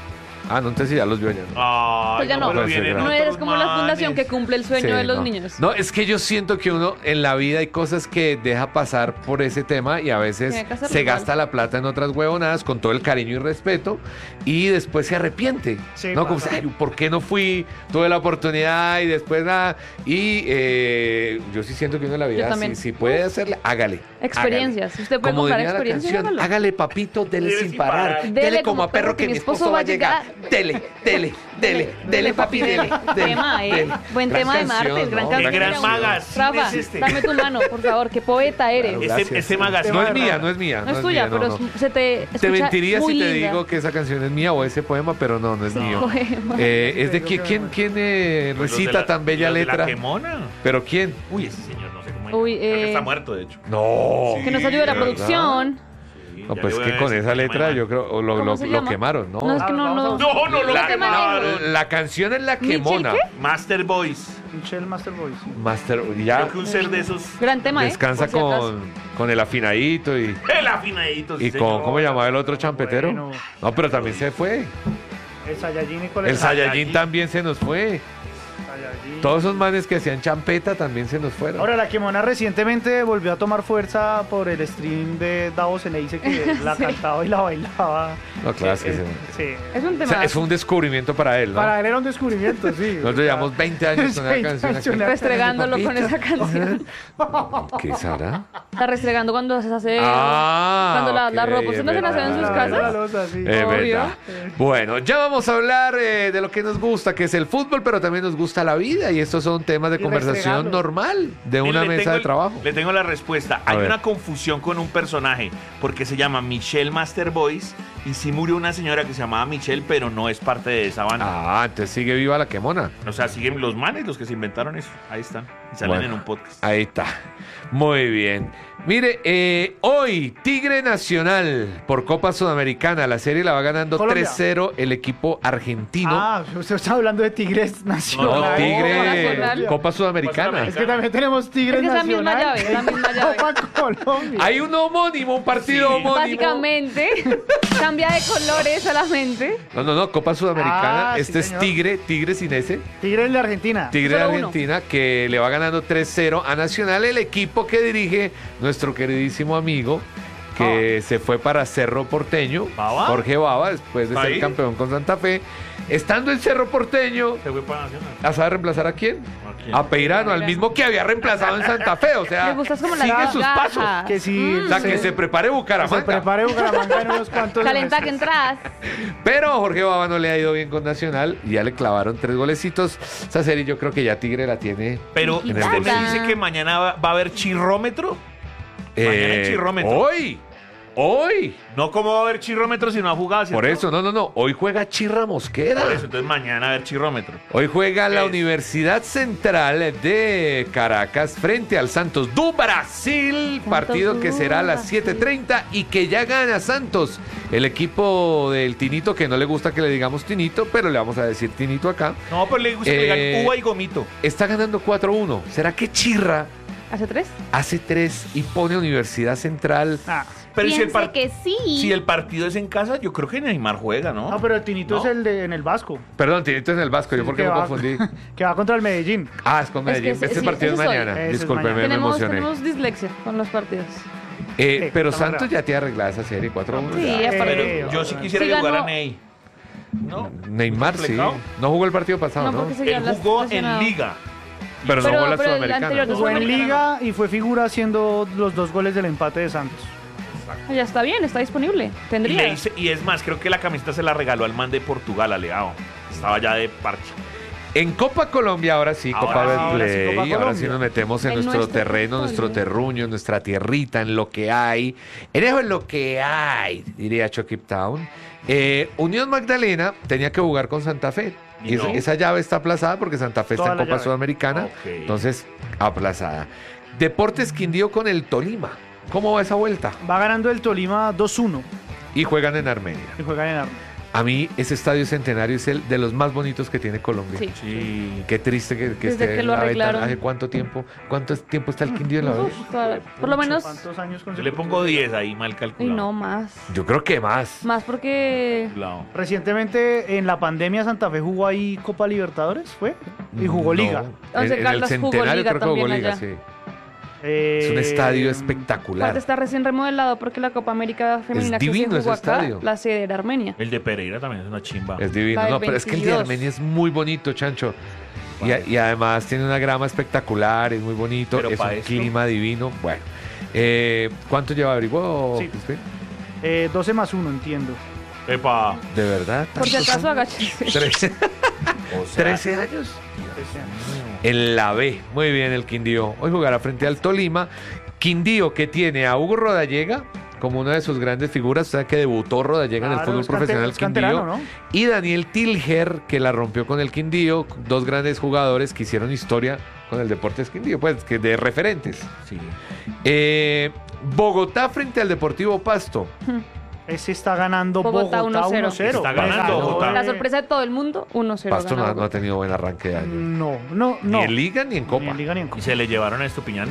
[SPEAKER 2] Ah, no, entonces ya los vio ya. No.
[SPEAKER 3] Ay,
[SPEAKER 4] Pues ya no.
[SPEAKER 3] pero
[SPEAKER 2] Puede ser,
[SPEAKER 3] vienen
[SPEAKER 2] ¿no?
[SPEAKER 4] No
[SPEAKER 3] otros
[SPEAKER 4] eres como la fundación que
[SPEAKER 3] manes.
[SPEAKER 4] cumple el sueño
[SPEAKER 2] Sí,
[SPEAKER 4] de los
[SPEAKER 2] no.
[SPEAKER 4] niños.
[SPEAKER 2] No, es que yo siento que uno en la vida hay cosas que deja pasar por ese tema y a veces
[SPEAKER 4] Tiene que hacerlo
[SPEAKER 2] se
[SPEAKER 4] igual.
[SPEAKER 2] gasta la plata en otras huevonadas con todo el cariño y respeto y después se arrepiente.
[SPEAKER 5] Sí,
[SPEAKER 2] ¿No? Como,
[SPEAKER 5] pasa.
[SPEAKER 2] "Ay, ¿por qué no fui? Tuve la oportunidad y después nada. Y eh, yo sí siento que uno en la vida,
[SPEAKER 4] también.
[SPEAKER 2] si, si puede hacerle, hágale.
[SPEAKER 4] Experiencias.
[SPEAKER 2] hágale.
[SPEAKER 4] Usted puede
[SPEAKER 2] Como
[SPEAKER 4] comprar
[SPEAKER 2] diría la
[SPEAKER 4] experiencias,
[SPEAKER 2] canción,
[SPEAKER 4] hágalo.
[SPEAKER 2] hágale papito, dele
[SPEAKER 3] Dele
[SPEAKER 2] sin
[SPEAKER 3] sin
[SPEAKER 2] parar.
[SPEAKER 3] parar.
[SPEAKER 2] Dele, como a perro que mi esposo va a llegar. Dele, dele, dele, dele papi, dele. dele,
[SPEAKER 4] Tema, ¿eh?
[SPEAKER 2] dele.
[SPEAKER 4] Buen
[SPEAKER 2] Gran
[SPEAKER 4] tema de
[SPEAKER 2] canción,
[SPEAKER 4] martes, gran
[SPEAKER 2] ¿no?
[SPEAKER 4] canción.
[SPEAKER 3] Qué gran
[SPEAKER 2] canción.
[SPEAKER 3] magas.
[SPEAKER 4] Rafa,
[SPEAKER 3] es este.
[SPEAKER 4] dame tu mano, por favor. Qué poeta eres.
[SPEAKER 2] Claro,
[SPEAKER 3] Este,
[SPEAKER 2] gracias.
[SPEAKER 3] este magazine.
[SPEAKER 2] No es mía, no es mía.
[SPEAKER 4] No es tuya,
[SPEAKER 2] mía, no,
[SPEAKER 4] pero
[SPEAKER 2] no.
[SPEAKER 4] es- se te escucha
[SPEAKER 2] Te mentiría
[SPEAKER 4] muy
[SPEAKER 2] si te
[SPEAKER 4] linda.
[SPEAKER 2] digo que esa canción es mía o ese poema, pero no, no es mío.
[SPEAKER 4] Poema.
[SPEAKER 2] Eh, es de
[SPEAKER 5] Digo
[SPEAKER 2] quién,
[SPEAKER 5] que
[SPEAKER 2] quién,
[SPEAKER 5] bueno.
[SPEAKER 2] quién eh,
[SPEAKER 3] Pues los de
[SPEAKER 2] recita
[SPEAKER 3] la-
[SPEAKER 2] tan bella
[SPEAKER 3] los de
[SPEAKER 2] letra.
[SPEAKER 3] La quemona.
[SPEAKER 2] ¿Pero quién?
[SPEAKER 3] Uy, ese señor no sé cómo
[SPEAKER 4] Uy,
[SPEAKER 3] llama. Creo que
[SPEAKER 4] eh,
[SPEAKER 3] está muerto, de hecho.
[SPEAKER 2] No.
[SPEAKER 4] Que nos ayude la
[SPEAKER 2] ¿de verdad?
[SPEAKER 4] producción.
[SPEAKER 3] Sí,
[SPEAKER 2] No,
[SPEAKER 3] ya
[SPEAKER 2] pues
[SPEAKER 3] yo
[SPEAKER 2] que
[SPEAKER 3] voy a
[SPEAKER 2] con
[SPEAKER 3] ver
[SPEAKER 2] esa
[SPEAKER 3] si
[SPEAKER 2] letra
[SPEAKER 3] se
[SPEAKER 2] yo
[SPEAKER 3] llama.
[SPEAKER 2] creo o lo,
[SPEAKER 4] ¿Cómo
[SPEAKER 2] lo,
[SPEAKER 4] se
[SPEAKER 2] lo
[SPEAKER 4] llama?
[SPEAKER 2] quemaron, ¿no?
[SPEAKER 4] No, es que no, no.
[SPEAKER 5] Vamos
[SPEAKER 3] No, no, lo
[SPEAKER 2] la,
[SPEAKER 3] quemaron.
[SPEAKER 2] la canción es la
[SPEAKER 4] ¿Michel
[SPEAKER 2] quemona.
[SPEAKER 4] qué?
[SPEAKER 3] Master Boys.
[SPEAKER 5] Michelle Masterboy. sí.
[SPEAKER 2] Master, ya
[SPEAKER 3] Creo que un ser de esos.
[SPEAKER 4] Gran tema, ¿eh?
[SPEAKER 2] descansa
[SPEAKER 4] Por si acaso.
[SPEAKER 2] con, con el afinadito y,
[SPEAKER 3] El afinadito. sí,
[SPEAKER 2] y con,
[SPEAKER 3] señor.
[SPEAKER 2] ¿cómo llamaba el otro champetero?
[SPEAKER 5] Bueno.
[SPEAKER 2] No, pero también se fue.
[SPEAKER 5] El Saiyajin y cuál
[SPEAKER 2] El
[SPEAKER 5] es
[SPEAKER 2] Saiyajin también se nos fue.
[SPEAKER 5] Saiyajin.
[SPEAKER 2] Todos esos manes que hacían champeta también se nos fueron.
[SPEAKER 5] Ahora, la Quemona recientemente volvió a tomar fuerza por el stream de Davos en dice que la
[SPEAKER 4] Sí.
[SPEAKER 5] cantaba y la bailaba.
[SPEAKER 2] No, claro, es que
[SPEAKER 5] Eh,
[SPEAKER 2] se-
[SPEAKER 5] sí.
[SPEAKER 4] Es un
[SPEAKER 2] O
[SPEAKER 4] tema.
[SPEAKER 2] sea, es un descubrimiento para él, ¿no?
[SPEAKER 5] Para él era un descubrimiento, sí.
[SPEAKER 2] Nosotros llevamos veinte años con una
[SPEAKER 5] veinte
[SPEAKER 2] canción
[SPEAKER 5] años
[SPEAKER 2] aquí.
[SPEAKER 5] con una-
[SPEAKER 4] Restregándolo con esa canción.
[SPEAKER 2] ¿Qué será?
[SPEAKER 4] Está restregando cuando se hace.
[SPEAKER 2] Ah,
[SPEAKER 4] cuando la, la
[SPEAKER 2] ok,
[SPEAKER 4] ropa. ¿Usted no se la hace en sus
[SPEAKER 2] verdad,
[SPEAKER 4] casas?
[SPEAKER 5] La losa, sí.
[SPEAKER 2] Es
[SPEAKER 4] Obvio.
[SPEAKER 2] verdad. Bueno, ya vamos a hablar eh, de lo que nos gusta, que es el fútbol, pero también nos gusta la vida y estos son temas de
[SPEAKER 5] Y
[SPEAKER 2] conversación
[SPEAKER 5] restregarlos.
[SPEAKER 2] normal de
[SPEAKER 3] Mire,
[SPEAKER 2] una
[SPEAKER 3] le
[SPEAKER 2] mesa
[SPEAKER 3] tengo
[SPEAKER 2] de
[SPEAKER 3] el-
[SPEAKER 2] trabajo.
[SPEAKER 3] Le tengo la respuesta.
[SPEAKER 2] A
[SPEAKER 3] Hay
[SPEAKER 2] ver.
[SPEAKER 3] una confusión con un personaje porque se llama Michelle Master Boys y sí murió una señora que se llamaba Michelle, pero no es parte de esa banda.
[SPEAKER 2] Ah, entonces sigue viva la quemona.
[SPEAKER 3] O sea, siguen los manes, los que se inventaron eso. Ahí están. Y salen
[SPEAKER 2] Bueno.
[SPEAKER 3] en un podcast.
[SPEAKER 2] Ahí está. Muy bien. Mire, eh, hoy Tigre Nacional por Copa Sudamericana. La serie la va ganando
[SPEAKER 5] Colombia.
[SPEAKER 2] tres cero el equipo argentino.
[SPEAKER 5] Ah, usted está hablando de Tigres
[SPEAKER 2] no,
[SPEAKER 5] Nacional.
[SPEAKER 2] Tigre
[SPEAKER 4] Nacional.
[SPEAKER 2] Copa Sudamericana.
[SPEAKER 5] Es que también tenemos Tigres
[SPEAKER 4] Es que es la misma
[SPEAKER 5] Nacional.
[SPEAKER 4] llave, es la misma llave.
[SPEAKER 5] Copa Colombia.
[SPEAKER 2] Hay un homónimo, un partido
[SPEAKER 3] Sí.
[SPEAKER 2] homónimo.
[SPEAKER 4] Básicamente, cambia de colores solamente.
[SPEAKER 2] No, no, no, Copa Sudamericana.
[SPEAKER 5] Ah, sí,
[SPEAKER 2] este es
[SPEAKER 5] señor.
[SPEAKER 2] Tigre, Tigre sin ese.
[SPEAKER 5] Tigres de Argentina.
[SPEAKER 2] Tigre de
[SPEAKER 4] Solo uno.
[SPEAKER 2] Argentina que le va ganando tres cero a Nacional, el equipo que dirige nuestro queridísimo amigo que se fue para Cerro Porteño,
[SPEAKER 3] ¿Baba?
[SPEAKER 2] Jorge Baba, después de ser
[SPEAKER 3] ¿Ahí?
[SPEAKER 2] campeón con Santa Fe. Estando en Cerro Porteño,
[SPEAKER 3] Se fue para Nacional.
[SPEAKER 2] ¿a saber reemplazar a quién?
[SPEAKER 3] ¿A quién?
[SPEAKER 2] A Peirano, al
[SPEAKER 4] Peirano.
[SPEAKER 2] mismo que había reemplazado en Santa Fe. O sea,
[SPEAKER 4] Me gustas como la
[SPEAKER 2] sigue sus
[SPEAKER 4] gaja.
[SPEAKER 2] pasos.
[SPEAKER 5] Que si
[SPEAKER 2] O sea, que se prepare
[SPEAKER 5] se
[SPEAKER 2] Bucaramanga.
[SPEAKER 5] prepare Bucaramanga en unos cuantos
[SPEAKER 4] Calenta
[SPEAKER 5] meses.
[SPEAKER 4] que entras.
[SPEAKER 2] Pero a Jorge Baba no le ha ido bien con Nacional y ya le clavaron tres golecitos. Esa serie yo creo que ya Tigre la tiene.
[SPEAKER 3] Pero
[SPEAKER 2] En el
[SPEAKER 3] usted me
[SPEAKER 2] bolsillo.
[SPEAKER 3] dice que mañana va, va a haber chirrómetro. Mañana hay chirrómetro.
[SPEAKER 2] Eh, hoy, hoy.
[SPEAKER 3] No como va a haber chirrómetro si no ha jugado. ¿cierto?
[SPEAKER 2] Por eso, no, no, no. Hoy juega Chirra Mosquera.
[SPEAKER 3] Por eso, entonces mañana va a haber chirrómetro.
[SPEAKER 2] Hoy juega la
[SPEAKER 3] Es.
[SPEAKER 2] Universidad Central de Caracas frente al Santos do Brasil.
[SPEAKER 4] Santos
[SPEAKER 2] Partido
[SPEAKER 4] do
[SPEAKER 2] que será a las
[SPEAKER 4] Brasil.
[SPEAKER 2] siete treinta y que ya gana Santos. El equipo del Tinito, que no le gusta que le digamos Tinito, pero le vamos a decir Tinito acá.
[SPEAKER 3] No, pero le gusta que
[SPEAKER 2] Eh,
[SPEAKER 3] digan uva y gomito.
[SPEAKER 2] Está ganando cuatro uno. ¿Será que Chirra
[SPEAKER 4] ¿Hace tres?
[SPEAKER 2] hace tres y pone Universidad Central?
[SPEAKER 5] Ah,
[SPEAKER 3] Pero si el,
[SPEAKER 4] Piense
[SPEAKER 3] par-
[SPEAKER 4] que sí.
[SPEAKER 3] si el partido es en casa, yo creo que Neymar juega, ¿no?
[SPEAKER 5] no, pero el Tinito
[SPEAKER 3] ¿No?
[SPEAKER 5] es el de en el Vasco.
[SPEAKER 2] Perdón, Tinito en el Vasco. ¿Yo
[SPEAKER 5] Sí,
[SPEAKER 2] por qué
[SPEAKER 5] que
[SPEAKER 2] me
[SPEAKER 5] va-
[SPEAKER 2] confundí?
[SPEAKER 5] Que va contra el Medellín.
[SPEAKER 2] Ah, es con
[SPEAKER 4] Es que
[SPEAKER 2] Medellín.
[SPEAKER 4] sí,
[SPEAKER 2] este
[SPEAKER 4] sí,
[SPEAKER 2] partido es
[SPEAKER 4] ese soy.
[SPEAKER 2] mañana.
[SPEAKER 5] Ese es
[SPEAKER 2] Discúlpeme,
[SPEAKER 5] mañana.
[SPEAKER 2] me
[SPEAKER 4] tenemos,
[SPEAKER 2] emocioné.
[SPEAKER 4] tenemos dislexia con los partidos.
[SPEAKER 2] Eh,
[SPEAKER 5] Sí,
[SPEAKER 2] pero
[SPEAKER 5] está
[SPEAKER 2] Santos
[SPEAKER 5] bravo.
[SPEAKER 2] ya tiene arreglada esa serie cuatro uno.
[SPEAKER 4] Sí,
[SPEAKER 2] ya.
[SPEAKER 4] aparte-
[SPEAKER 3] Pero yo sí quisiera
[SPEAKER 4] Sí
[SPEAKER 3] que jugara
[SPEAKER 4] ganó-
[SPEAKER 3] Ney. ¿No?
[SPEAKER 2] Neymar sí.
[SPEAKER 3] ¿Complicado?
[SPEAKER 2] No jugó el partido pasado,
[SPEAKER 4] No,
[SPEAKER 2] ¿no?
[SPEAKER 4] porque seguía
[SPEAKER 3] Él
[SPEAKER 4] las-
[SPEAKER 3] jugó en
[SPEAKER 4] lesionado.
[SPEAKER 3] Liga.
[SPEAKER 2] Pero,
[SPEAKER 4] Pero-
[SPEAKER 2] no jugó la
[SPEAKER 4] pero el
[SPEAKER 2] Sudamericana.
[SPEAKER 4] anterior no
[SPEAKER 5] Jugó en
[SPEAKER 4] Sudamericana
[SPEAKER 5] Liga y fue figura haciendo los dos goles del empate de Santos.
[SPEAKER 4] Ya está bien, está disponible.
[SPEAKER 3] Y,
[SPEAKER 4] Tendría.
[SPEAKER 3] le hice- y es más, creo que la camiseta se la regaló al man de Portugal, a Leao. Estaba ya de parche.
[SPEAKER 2] En Copa Colombia, ahora sí,
[SPEAKER 3] Ahora
[SPEAKER 2] Copa
[SPEAKER 3] sí,
[SPEAKER 2] Betplay.
[SPEAKER 5] ahora sí, Copa
[SPEAKER 2] Ahora sí
[SPEAKER 5] Colombia.
[SPEAKER 2] nos metemos en,
[SPEAKER 4] En
[SPEAKER 2] nuestro,
[SPEAKER 4] nuestro
[SPEAKER 2] terreno, nuestro
[SPEAKER 4] territorio.
[SPEAKER 2] terruño, en nuestra tierrita, en lo que hay. En eso es lo que hay, diría Chucky Town. Eh, Unión Magdalena tenía que jugar con Santa Fe.
[SPEAKER 3] Y
[SPEAKER 2] Y
[SPEAKER 3] no.
[SPEAKER 2] esa, esa llave está aplazada porque Santa Fe
[SPEAKER 5] Toda
[SPEAKER 2] está en
[SPEAKER 5] la
[SPEAKER 2] Copa
[SPEAKER 5] llave.
[SPEAKER 2] Sudamericana.
[SPEAKER 3] Ok.
[SPEAKER 2] Entonces, aplazada. Deportes Quindío con el Tolima. ¿Cómo va esa vuelta?
[SPEAKER 5] Va ganando el Tolima dos uno
[SPEAKER 2] Y juegan en Armenia.
[SPEAKER 5] y juegan en Arma.
[SPEAKER 2] A mí ese estadio Centenario es el de los más bonitos que tiene Colombia.
[SPEAKER 4] Sí.
[SPEAKER 3] Sí.
[SPEAKER 2] Qué triste que, que
[SPEAKER 4] Desde
[SPEAKER 2] esté
[SPEAKER 4] que lo
[SPEAKER 2] en la ventana.
[SPEAKER 4] arreglaron.
[SPEAKER 2] ¿Hace cuánto tiempo? ¿Cuánto tiempo está el Quindío en la B?
[SPEAKER 4] Uf, toda- por lo menos.
[SPEAKER 5] ¿Cuántos años
[SPEAKER 3] Yo le pongo diez ahí, mal
[SPEAKER 4] Y
[SPEAKER 3] calculado.
[SPEAKER 4] no más.
[SPEAKER 2] Yo creo que más.
[SPEAKER 4] Más porque.
[SPEAKER 3] Claro.
[SPEAKER 5] Recientemente en la pandemia Santa Fe jugó ahí Copa Libertadores, ¿fue? Y jugó
[SPEAKER 2] No.
[SPEAKER 5] Liga.
[SPEAKER 2] En,
[SPEAKER 4] Once
[SPEAKER 2] en el
[SPEAKER 4] Caldas jugó
[SPEAKER 2] Centenario
[SPEAKER 4] Liga
[SPEAKER 2] creo que jugó
[SPEAKER 4] también
[SPEAKER 2] Liga,
[SPEAKER 4] allá.
[SPEAKER 2] sí.
[SPEAKER 5] Eh,
[SPEAKER 2] Es un estadio
[SPEAKER 4] Aparte
[SPEAKER 2] espectacular.
[SPEAKER 4] está recién remodelado porque la Copa América Femenina que se
[SPEAKER 2] divino
[SPEAKER 4] jugó
[SPEAKER 2] ese
[SPEAKER 4] acá,
[SPEAKER 2] estadio.
[SPEAKER 4] la sede era Armenia.
[SPEAKER 3] El de Pereira también es una chimba.
[SPEAKER 2] Es divino.
[SPEAKER 4] La del
[SPEAKER 2] No, pero es que el de
[SPEAKER 4] veintidós.
[SPEAKER 2] Armenia es muy bonito, Chancho. Y, a- y además tiene una grama espectacular, es muy bonito,
[SPEAKER 3] Pero
[SPEAKER 2] es
[SPEAKER 3] pa'
[SPEAKER 2] un
[SPEAKER 3] esto.
[SPEAKER 2] clima divino. Bueno, eh, ¿cuánto lleva averiguado?
[SPEAKER 5] Sí.
[SPEAKER 2] usted?
[SPEAKER 5] eh, doce más uno, entiendo.
[SPEAKER 3] Epa.
[SPEAKER 2] ¿De verdad?
[SPEAKER 4] Por si
[SPEAKER 2] ¿Tantos
[SPEAKER 4] acaso
[SPEAKER 2] años?
[SPEAKER 4] agachese.
[SPEAKER 2] Trece-
[SPEAKER 3] O sea,
[SPEAKER 2] ¿trece años? En la B. Muy bien, el Quindío. Hoy jugará frente al Tolima. Quindío que tiene a Hugo Rodallega como una de sus grandes figuras, o sea que debutó Rodallega en el
[SPEAKER 5] Claro,
[SPEAKER 2] fútbol
[SPEAKER 5] es cante-
[SPEAKER 2] profesional
[SPEAKER 5] es canterano,
[SPEAKER 2] Quindío.
[SPEAKER 5] ¿no?
[SPEAKER 2] Y Daniel Tilger, que la rompió con el Quindío, dos grandes jugadores que hicieron historia con el Deportes Quindío, pues que de referentes.
[SPEAKER 3] Sí.
[SPEAKER 2] Eh, Bogotá frente al Deportivo Pasto.
[SPEAKER 5] Ese está ganando
[SPEAKER 4] Bogotá
[SPEAKER 5] Bogotá,
[SPEAKER 4] uno cero.
[SPEAKER 5] uno cero.
[SPEAKER 3] Está ganando
[SPEAKER 5] Ganó
[SPEAKER 3] Bogotá.
[SPEAKER 4] La
[SPEAKER 5] de-
[SPEAKER 4] sorpresa de todo el mundo, uno cero.
[SPEAKER 2] Pasto no,
[SPEAKER 4] ganó
[SPEAKER 2] ha- no ha
[SPEAKER 4] Bogotá.
[SPEAKER 2] tenido buen arranque de año.
[SPEAKER 5] No, no, no.
[SPEAKER 2] Ni en Liga ni en Copa.
[SPEAKER 5] Ni en Liga ni en Copa.
[SPEAKER 3] Y se le llevaron a Estupiñán.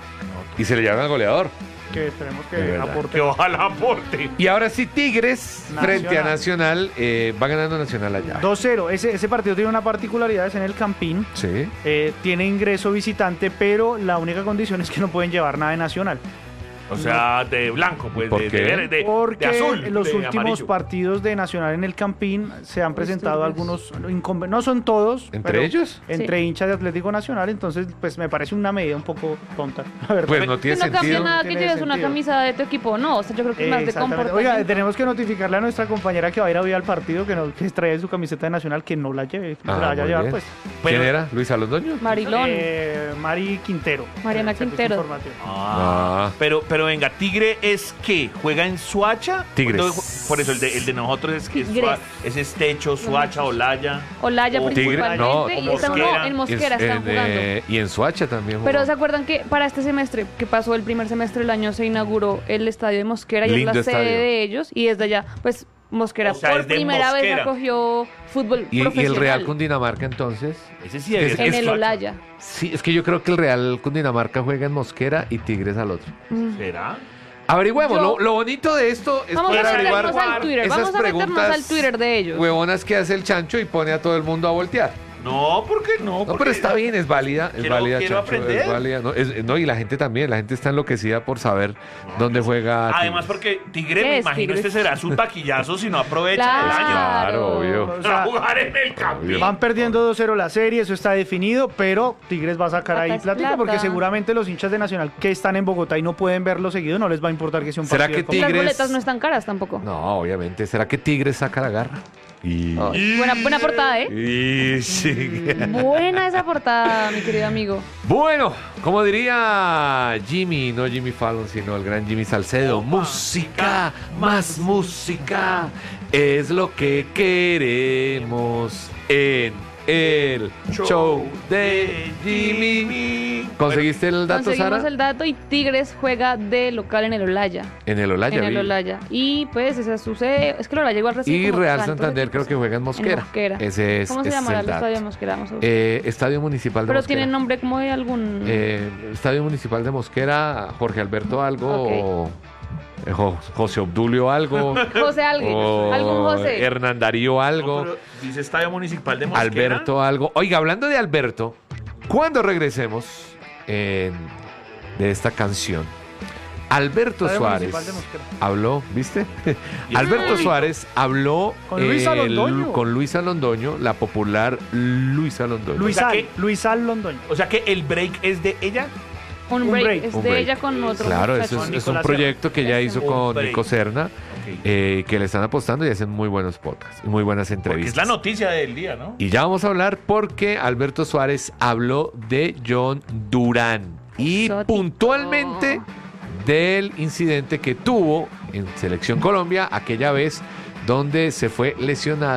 [SPEAKER 2] Y se le llevan al goleador.
[SPEAKER 5] Que esperemos
[SPEAKER 2] De
[SPEAKER 5] que
[SPEAKER 2] verdad.
[SPEAKER 5] aporte.
[SPEAKER 3] Que ojalá aporte.
[SPEAKER 2] Y ahora sí, Tigres
[SPEAKER 5] Nacional.
[SPEAKER 2] frente a Nacional. eh, va ganando Nacional allá.
[SPEAKER 5] dos cero. Ese, ese partido tiene una particularidad, es en el Campín.
[SPEAKER 2] Sí.
[SPEAKER 5] Eh, tiene ingreso visitante, pero la única condición es que no pueden llevar nada de Nacional.
[SPEAKER 3] O sea, de blanco, pues.
[SPEAKER 2] ¿Por
[SPEAKER 3] de,
[SPEAKER 2] qué?
[SPEAKER 3] de, verde, de-
[SPEAKER 5] Porque
[SPEAKER 3] de azul.
[SPEAKER 5] en los
[SPEAKER 3] de
[SPEAKER 5] últimos
[SPEAKER 3] amarillo.
[SPEAKER 5] partidos de Nacional en el Campín se han presentado
[SPEAKER 4] Disturbios.
[SPEAKER 5] algunos inconvenientes. No son todos.
[SPEAKER 2] ¿Entre
[SPEAKER 5] pero
[SPEAKER 2] ellos?
[SPEAKER 5] Entre
[SPEAKER 4] Sí.
[SPEAKER 5] hinchas de Atlético Nacional, entonces pues me parece una medida un poco tonta, la verdad.
[SPEAKER 2] Pues no
[SPEAKER 4] Que
[SPEAKER 2] tiene
[SPEAKER 4] no cambia
[SPEAKER 2] sentido.
[SPEAKER 4] nada que
[SPEAKER 5] Tiene
[SPEAKER 4] lleves una
[SPEAKER 5] sentido.
[SPEAKER 4] camisa de tu equipo, no, o sea, yo creo que es más de
[SPEAKER 5] Exactamente.
[SPEAKER 4] comportamiento.
[SPEAKER 5] Oiga, tenemos que notificarle a nuestra compañera que va a ir a ver al partido que, no, que trae su camiseta de Nacional, que no la lleve, que
[SPEAKER 2] Ah,
[SPEAKER 5] la vaya a
[SPEAKER 2] muy
[SPEAKER 5] llevar
[SPEAKER 2] bien.
[SPEAKER 5] pues.
[SPEAKER 2] ¿Quién
[SPEAKER 3] Pero-
[SPEAKER 2] era? ¿Luis Alondoño?
[SPEAKER 4] Marilón.
[SPEAKER 5] Eh, Mari Quintero.
[SPEAKER 4] Mariana
[SPEAKER 5] del Servicio
[SPEAKER 4] Quintero.
[SPEAKER 5] Informativo.
[SPEAKER 3] Ah,
[SPEAKER 2] Ah.
[SPEAKER 3] Pero, pero venga, Tigre es que juega en Suacha.
[SPEAKER 2] Tigres.
[SPEAKER 3] Entonces, por eso el de, el de nosotros es que es,
[SPEAKER 4] Tigres.
[SPEAKER 3] Sua- ese es Techo, Suacha, Olaya.
[SPEAKER 4] Olaya
[SPEAKER 3] O
[SPEAKER 2] Tigre,
[SPEAKER 4] principalmente
[SPEAKER 2] no,
[SPEAKER 4] y
[SPEAKER 3] o
[SPEAKER 4] están
[SPEAKER 3] Mosquera.
[SPEAKER 4] en Mosquera
[SPEAKER 2] Es-
[SPEAKER 4] están
[SPEAKER 2] en,
[SPEAKER 4] jugando.
[SPEAKER 2] eh, y en Suacha también jugó.
[SPEAKER 4] Pero ¿se acuerdan que para este semestre que pasó el primer semestre del año se inauguró el estadio de Mosquera y es
[SPEAKER 2] Lindo
[SPEAKER 4] la sede
[SPEAKER 2] estadio.
[SPEAKER 4] de ellos y desde allá pues Mosquera
[SPEAKER 3] O sea,
[SPEAKER 4] por
[SPEAKER 3] es de
[SPEAKER 4] primera vez
[SPEAKER 3] Mosquera.
[SPEAKER 4] acogió fútbol
[SPEAKER 2] ¿Y, y
[SPEAKER 4] profesional
[SPEAKER 2] el Real Cundinamarca entonces?
[SPEAKER 3] Ese sí
[SPEAKER 2] Es-
[SPEAKER 3] es,
[SPEAKER 4] en
[SPEAKER 3] es
[SPEAKER 4] el
[SPEAKER 3] Suacha.
[SPEAKER 4] Olaya.
[SPEAKER 2] Sí, es que yo creo que el Real Cundinamarca juega en Mosquera y Tigres al otro.
[SPEAKER 3] ¿Será?
[SPEAKER 2] Averigüemos,
[SPEAKER 4] Yo-
[SPEAKER 2] lo, lo bonito de esto es
[SPEAKER 4] Vamos
[SPEAKER 2] poder
[SPEAKER 4] a
[SPEAKER 2] averiguar
[SPEAKER 4] meternos al Twitter,
[SPEAKER 2] esas
[SPEAKER 4] vamos a meternos
[SPEAKER 2] preguntas
[SPEAKER 4] al Twitter de ellos.
[SPEAKER 2] huevonas que hace el Chancho y pone a todo el mundo a voltear.
[SPEAKER 3] No, ¿por qué no?
[SPEAKER 2] No,
[SPEAKER 3] Porque-
[SPEAKER 2] pero está bien, es válida, es
[SPEAKER 3] Quiero-
[SPEAKER 2] válida,
[SPEAKER 3] quiero
[SPEAKER 2] Chancho,
[SPEAKER 3] aprender.
[SPEAKER 2] es válida. No, es- no, y la gente también, la gente está enloquecida por saber dónde juega.
[SPEAKER 3] Además,
[SPEAKER 2] Tigres.
[SPEAKER 3] porque Tigre,
[SPEAKER 4] ¿Qué
[SPEAKER 3] me
[SPEAKER 4] es
[SPEAKER 3] imagino,
[SPEAKER 4] Tigres?
[SPEAKER 3] este será su taquillazo si no aprovecha el año.
[SPEAKER 2] Claro, obvio.
[SPEAKER 5] O
[SPEAKER 3] A
[SPEAKER 5] sea,
[SPEAKER 3] jugar en el Campín.
[SPEAKER 5] van perdiendo dos cero la serie, eso está definido, pero Tigres va a sacar
[SPEAKER 4] Acá
[SPEAKER 5] ahí
[SPEAKER 4] es
[SPEAKER 5] plática
[SPEAKER 4] plata.
[SPEAKER 5] porque seguramente los hinchas de Nacional que están en Bogotá y no pueden verlo seguido, no les va a importar que sea un
[SPEAKER 2] ¿Será
[SPEAKER 5] partido
[SPEAKER 2] que
[SPEAKER 5] de Copa.
[SPEAKER 4] Y las
[SPEAKER 2] Tigres-
[SPEAKER 4] boletas no están caras tampoco.
[SPEAKER 2] No, obviamente. ¿Será que Tigres saca la garra? Y...
[SPEAKER 4] Ay, buena, buena portada, ¿eh?
[SPEAKER 2] y sí.
[SPEAKER 4] Buena esa portada, mi querido amigo.
[SPEAKER 2] Bueno, como diría Jimmy, no Jimmy Fallon, sino el gran Jimmy Salcedo, música, más música, es lo que queremos en el show de Jimmy. ¿Conseguiste el dato,
[SPEAKER 4] Conseguimos
[SPEAKER 2] Sara?
[SPEAKER 4] el dato y Tigres juega de local en el Olaya.
[SPEAKER 2] En el Olaya.
[SPEAKER 4] en el
[SPEAKER 2] vi.
[SPEAKER 4] Olaya. Y pues esa sucede. Es que el Olaya igual recibe.
[SPEAKER 2] Y
[SPEAKER 4] como
[SPEAKER 2] Real
[SPEAKER 4] tantos
[SPEAKER 2] Santander
[SPEAKER 4] equipos
[SPEAKER 2] creo que juega en Mosquera.
[SPEAKER 4] En Mosquera.
[SPEAKER 2] Ese es,
[SPEAKER 4] ¿Cómo se
[SPEAKER 2] ese es
[SPEAKER 4] llamará
[SPEAKER 2] el
[SPEAKER 4] el
[SPEAKER 2] dato.
[SPEAKER 4] estadio de Mosquera? Vamos a ver.
[SPEAKER 2] Eh, Estadio Municipal de
[SPEAKER 4] Pero
[SPEAKER 2] Mosquera.
[SPEAKER 4] tiene nombre como de algún.
[SPEAKER 2] Eh, Estadio Municipal de Mosquera, Jorge Alberto algo,
[SPEAKER 4] Ok.
[SPEAKER 2] o eh, Jo- José Obdulio algo,
[SPEAKER 4] José alguien.
[SPEAKER 2] o
[SPEAKER 4] Algún José.
[SPEAKER 2] Hernán Darío algo,
[SPEAKER 3] No, pero dice Estadio Municipal de Mosquera.
[SPEAKER 2] Alberto algo. Oiga, hablando de Alberto, cuando regresemos en- de esta canción, Alberto
[SPEAKER 5] Estadio
[SPEAKER 2] Suárez
[SPEAKER 5] Municipal de Mosquera.
[SPEAKER 2] habló, ¿viste?
[SPEAKER 3] Y
[SPEAKER 2] Alberto
[SPEAKER 3] bonito.
[SPEAKER 2] Suárez habló
[SPEAKER 5] Con Luisa
[SPEAKER 2] eh,
[SPEAKER 5] Londoño.
[SPEAKER 2] con Luisa Londoño, la popular Luisa Londoño.
[SPEAKER 5] Luis
[SPEAKER 3] O sea
[SPEAKER 5] Al,
[SPEAKER 3] que-
[SPEAKER 5] Luis Al Londoño.
[SPEAKER 3] O sea que el break es de ella.
[SPEAKER 4] un
[SPEAKER 5] un
[SPEAKER 4] break.
[SPEAKER 5] break,
[SPEAKER 4] Es
[SPEAKER 2] un
[SPEAKER 4] de
[SPEAKER 2] break.
[SPEAKER 4] ella con otro.
[SPEAKER 2] Claro,
[SPEAKER 4] muchacho.
[SPEAKER 2] eso es,
[SPEAKER 5] Con
[SPEAKER 2] es un
[SPEAKER 5] Nicolás
[SPEAKER 2] proyecto que ya
[SPEAKER 4] Eso.
[SPEAKER 2] hizo
[SPEAKER 3] Un
[SPEAKER 2] con
[SPEAKER 3] break.
[SPEAKER 2] Nico Serna, eh, que le están apostando y hacen muy buenos podcasts y muy buenas
[SPEAKER 3] Porque es
[SPEAKER 2] entrevistas.
[SPEAKER 3] la noticia del día, ¿no?
[SPEAKER 2] Y ya vamos a hablar porque Alberto Suárez habló de John Durán y
[SPEAKER 4] Exótico.
[SPEAKER 2] puntualmente del incidente que tuvo en Selección Colombia aquella vez donde se fue lesionado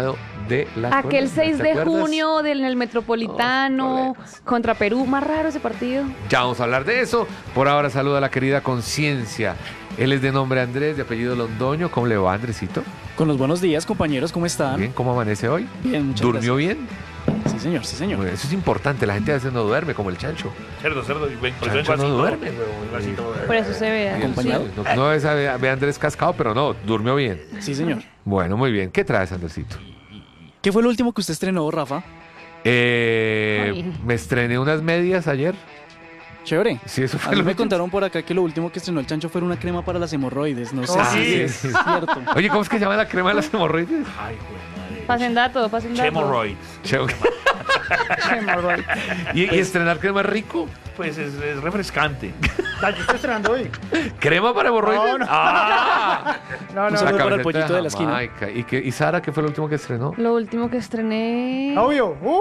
[SPEAKER 2] de la
[SPEAKER 4] Aquel
[SPEAKER 2] Colombia,
[SPEAKER 4] seis
[SPEAKER 2] ¿te
[SPEAKER 4] de
[SPEAKER 2] acuerdas?
[SPEAKER 4] junio del en el Metropolitano
[SPEAKER 2] Oh, problemas.
[SPEAKER 4] contra Perú, más raro ese partido.
[SPEAKER 2] Ya vamos a hablar de eso. Por ahora saluda a la querida Conciencia. Él es de nombre Andrés, de apellido Londoño. ¿Cómo le va, Andresito?
[SPEAKER 6] Con los buenos días, compañeros, ¿cómo están?
[SPEAKER 2] Bien, ¿cómo amanece hoy?
[SPEAKER 6] Bien, muchas
[SPEAKER 2] ¿Durmió bien?
[SPEAKER 6] gracias. Sí, señor, sí, señor.
[SPEAKER 2] Bueno, eso es importante. La gente a veces no duerme, como el chancho.
[SPEAKER 3] Cerdo, cerdo. y ven- por eso
[SPEAKER 2] Chancho
[SPEAKER 3] vengo
[SPEAKER 2] no
[SPEAKER 3] así,
[SPEAKER 2] duerme.
[SPEAKER 3] huevón, vengo así todo.
[SPEAKER 4] Por eso se ve.
[SPEAKER 6] Acompañado.
[SPEAKER 2] Sí, no, no es a, ve a Andrés cascado, pero no, durmió bien.
[SPEAKER 6] Sí, señor.
[SPEAKER 2] Bueno, muy bien. ¿Qué traes, Andresito?
[SPEAKER 6] ¿Qué fue lo último que usted estrenó, Rafa?
[SPEAKER 2] Eh,
[SPEAKER 4] Ay.
[SPEAKER 2] me estrené unas medias ayer.
[SPEAKER 6] Chévere.
[SPEAKER 2] Sí, eso
[SPEAKER 6] A
[SPEAKER 2] fue
[SPEAKER 6] mí
[SPEAKER 2] lo
[SPEAKER 6] me
[SPEAKER 2] último.
[SPEAKER 6] contaron por acá que lo último que estrenó el chancho fue una crema para las hemorroides. No sé
[SPEAKER 5] Oh,
[SPEAKER 6] si
[SPEAKER 2] sí.
[SPEAKER 6] es cierto.
[SPEAKER 2] Oye, ¿cómo es que se llama la crema de las hemorroides?
[SPEAKER 3] Ay, güey, madre.
[SPEAKER 4] Pasen datos, pasen datos.
[SPEAKER 3] Hemorrhoids.
[SPEAKER 2] Che- ¿Y, y estrenar crema es rico?
[SPEAKER 3] Pues es, es refrescante.
[SPEAKER 5] Ah, yo estoy estrenando hoy.
[SPEAKER 2] ¿Crema para hemorroides?
[SPEAKER 5] No, no.
[SPEAKER 2] ¡Ah!
[SPEAKER 5] No,
[SPEAKER 6] Un
[SPEAKER 5] no,
[SPEAKER 6] saludo
[SPEAKER 5] no.
[SPEAKER 6] para el
[SPEAKER 2] camiseta
[SPEAKER 6] pollito de la esquina.
[SPEAKER 2] Jamaica. ¿Y, qué- ¿Y Sara qué fue lo último que estrenó?
[SPEAKER 4] Lo último que estrené.
[SPEAKER 5] Obvio. Uh,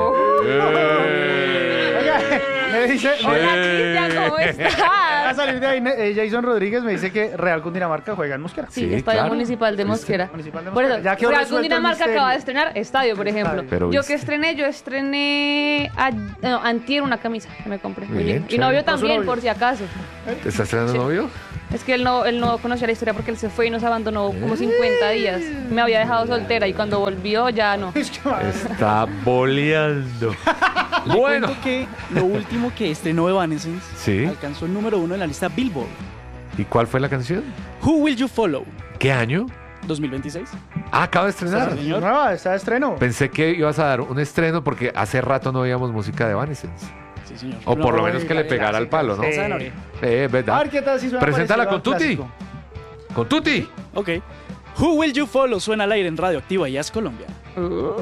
[SPEAKER 2] Eh.
[SPEAKER 5] Oiga, me dice.
[SPEAKER 4] Hola, Cristian, ¿cómo
[SPEAKER 5] A
[SPEAKER 4] estás?
[SPEAKER 5] salir de ahí, eh, Jason Rodríguez me dice que Real Cundinamarca juega en Mosquera.
[SPEAKER 4] Sí,
[SPEAKER 2] Sí,
[SPEAKER 4] Estadio
[SPEAKER 2] claro.
[SPEAKER 4] Municipal de
[SPEAKER 2] ¿Viste?
[SPEAKER 4] Mosquera.
[SPEAKER 5] Municipal de
[SPEAKER 4] Por
[SPEAKER 5] Mosquera.
[SPEAKER 4] eso,
[SPEAKER 5] Ya quedó
[SPEAKER 4] Real
[SPEAKER 5] resuelto el
[SPEAKER 4] Cundinamarca
[SPEAKER 5] misterio.
[SPEAKER 4] acaba de estrenar estadio, por ejemplo.
[SPEAKER 5] Estadio.
[SPEAKER 2] Pero
[SPEAKER 4] yo
[SPEAKER 2] viste.
[SPEAKER 4] que estrené, yo estrené a, no, antier una camisa que me compré.
[SPEAKER 2] Bien,
[SPEAKER 4] Oye, y
[SPEAKER 2] chévere.
[SPEAKER 4] novio
[SPEAKER 5] Con su
[SPEAKER 4] también,
[SPEAKER 5] novio.
[SPEAKER 4] por si acaso.
[SPEAKER 2] ¿Te estás estrenando
[SPEAKER 4] Sí.
[SPEAKER 2] novio?
[SPEAKER 4] Es que él no, él no conocía la historia porque él se fue y nos abandonó como cincuenta días. Me había dejado soltera y cuando volvió ya no.
[SPEAKER 5] Es que, madre,
[SPEAKER 2] Está boleando.
[SPEAKER 6] Le
[SPEAKER 2] Bueno.
[SPEAKER 6] cuento que lo último que estrenó Evanescence
[SPEAKER 2] Sí.
[SPEAKER 6] alcanzó el número uno en la lista Billboard.
[SPEAKER 2] ¿Y cuál fue la canción?
[SPEAKER 6] Who Will You Follow?
[SPEAKER 2] ¿Qué año?
[SPEAKER 6] dos mil veintiséis.
[SPEAKER 2] Ah, acaba de estrenar.
[SPEAKER 6] Sí, señor.
[SPEAKER 5] nueva, está de estreno.
[SPEAKER 2] Pensé que ibas a dar un estreno porque hace rato no veíamos música de Evanescence.
[SPEAKER 6] Sí, señor.
[SPEAKER 2] O por lo
[SPEAKER 5] No,
[SPEAKER 2] menos que le
[SPEAKER 5] la
[SPEAKER 2] pegara al palo, ¿no?
[SPEAKER 5] Sí.
[SPEAKER 6] Zanahoria.
[SPEAKER 2] Eh,
[SPEAKER 5] A
[SPEAKER 2] ¿verdad?
[SPEAKER 5] ver qué tal si suena
[SPEAKER 2] Preséntala
[SPEAKER 5] parecido
[SPEAKER 2] con
[SPEAKER 5] al
[SPEAKER 2] Tuti.
[SPEAKER 5] clásico.
[SPEAKER 2] Con Tuti.
[SPEAKER 6] Ok. Who Will You Follow suena al aire en Radioactiva y As Colombia.